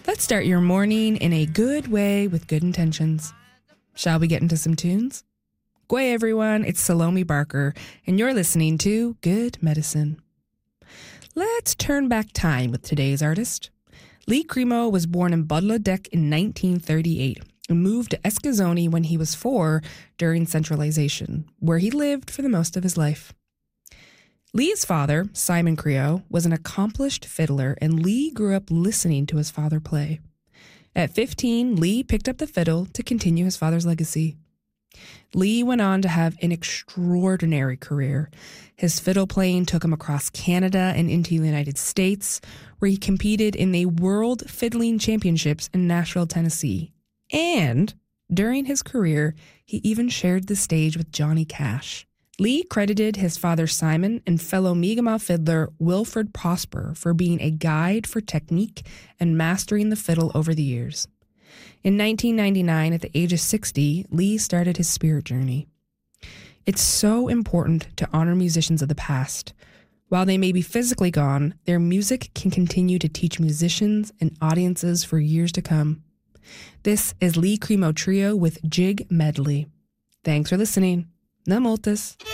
Let's start your morning in a good way with good intentions. Shall we get into some tunes? G'way everyone, it's Salome Barker, and you're listening to Good Medicine. Let's turn back time with today's artist. Lee Cremo was born in Bangladesh in 1938 and moved to Eskazoni when he was 4 during centralization, where he lived for the most of his life. Lee's father, Simon Creo, was an accomplished fiddler, and Lee grew up listening to his father play. At 15, Lee picked up the fiddle to continue his father's legacy. Lee went on to have an extraordinary career. His fiddle playing took him across Canada and into the United States, where he competed in the World Fiddling Championships in Nashville, Tennessee. And during his career, he even shared the stage with Johnny Cash. Lee credited his father Simon and fellow Mi'kmaq fiddler Wilfred Prosper for being a guide for technique and mastering the fiddle over the years. In 1999, at the age of 60, Lee started his spirit journey. It's so important to honor musicians of the past. While they may be physically gone, their music can continue to teach musicians and audiences for years to come. This is Lee Cremo Trio with Jig Medley. Thanks for listening. Na multas.